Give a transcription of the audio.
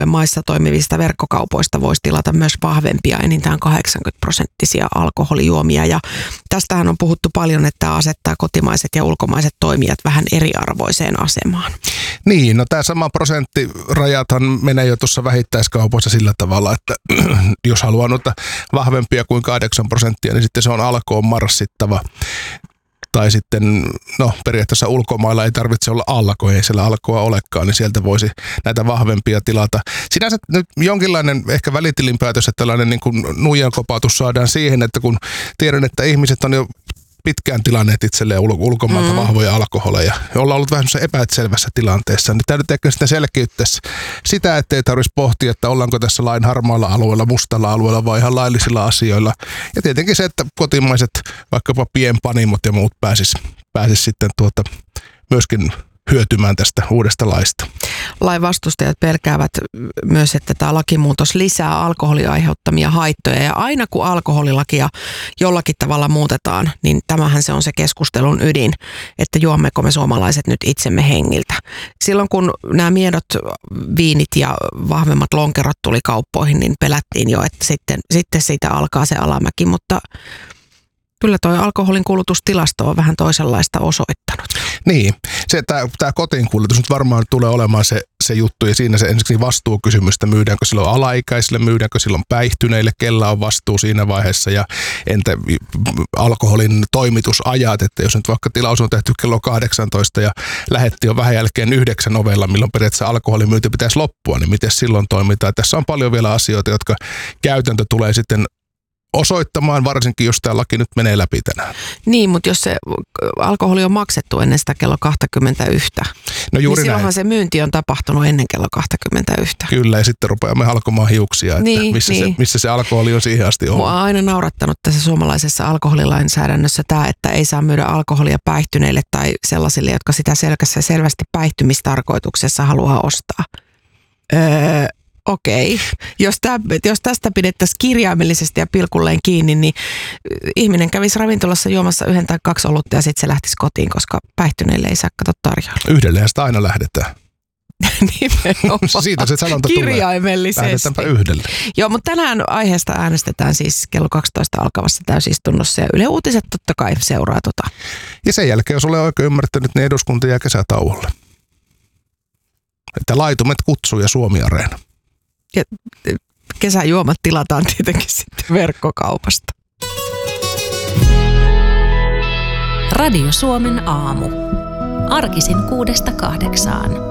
maissa toimivista verkkokaupoista voisi tilata myös vahvempia, enintään 80% alkoholijuomia. Ja tästähän on puhuttu paljon, että tämä asettaa kotimaiset ja ulkomaiset toimijat vähän eriarvoiseen asemaan. Niin, no tämä sama prosenttirajathan menee jo tuossa vähittäiskaupoissa sillä tavalla, että jos haluaa noita vahvempia kuin 8%, niin sitten se on alkoon marssittava. Tai sitten, no periaatteessa ulkomailla ei tarvitse olla alko, ei siellä alkoa olekaan, niin sieltä voisi näitä vahvempia tilata. Sinänsä nyt jonkinlainen ehkä välitilinpäätös, että tällainen niin kuin nuijan kopautus saadaan siihen, että kun tiedän, että ihmiset on jo pitkään tilanneet itselleen ulkomailta vahvoja alkoholeja. Ollaan ollut vähän epäselvässä tilanteessa, niin täytyy tehdä sitä selkeyttäessä sitä, ettei tarvitsisi pohtia, että ollaanko tässä lain harmaalla alueella, mustalla alueella vai ihan laillisilla asioilla. Ja tietenkin se, että kotimaiset, vaikkapa pienpanimot ja muut pääsis sitten myöskin hyötymään tästä uudesta laista. Lain vastustajat pelkäävät myös, että tämä lakimuutos lisää alkoholin aiheuttamia haittoja. Ja aina kun alkoholilakia jollakin tavalla muutetaan, niin tämähän se on se keskustelun ydin, että juommeko me suomalaiset nyt itsemme hengiltä. Silloin kun nämä miedot viinit ja vahvemmat lonkerot tuli kauppoihin, niin pelättiin jo, että sitten siitä alkaa se alamäki, mutta kyllä toi alkoholin kulutustilasto on vähän toisenlaista osoittanut. Niin, tämä kotiinkuljetus nyt varmaan tulee olemaan se juttu, ja siinä se ensiksi vastuukysymystä, myydäänkö silloin alaikäisille, myydäänkö silloin päihtyneille, kellä on vastuu siinä vaiheessa, ja entä alkoholin toimitusajat, että jos nyt vaikka tilaus on tehty kello 18 ja lähetti jo vähän jälkeen 9 ovella, milloin periaatteessa alkoholimyynti pitäisi loppua, niin miten silloin toimitaan? Tässä on paljon vielä asioita, jotka käytäntö tulee sitten osoittamaan, varsinkin jos tämä laki nyt menee läpi tänään. Niin, mutta jos se alkoholi on maksettu ennen sitä kello 21, no juuri niin silloinhan se myynti on tapahtunut ennen kello 21. Kyllä, ja sitten rupeamme halkomaan hiuksia, että niin, missä se alkoholi on siihen asti ollut. Mua on aina naurattanut tässä suomalaisessa alkoholilainsäädännössä tämä, että ei saa myydä alkoholia päihtyneille tai sellaisille, jotka sitä selvästi päihtymistarkoituksessa haluaa ostaa. Okei. Jos tästä pidettäisiin kirjaimellisesti ja pilkulleen kiinni, niin ihminen kävisi ravintolassa juomassa 1 tai 2 olutta ja sitten se lähtisi kotiin, koska päihtyneille ei saa kato tarjolla. Yhdelleen sitä aina lähdetään. Nimenomaan. Siitä se sanonta tulee. Kirjaimellisesti. Lähdetäänpä yhdelle. Joo, mutta tänään aiheesta äänestetään siis kello 12 alkavassa täysistunnossa ja Yle Uutiset totta kai seuraa tota. Ja sen jälkeen, jos olen oikein ymmärtänyt, niin eduskunta jää kesätauolle. Että laitumet kutsuu ja Suomi-areena. Ja kesäjuomat tilataan tietenkin sitten verkkokaupasta. Radio Suomen aamu. Arkisin 6–8.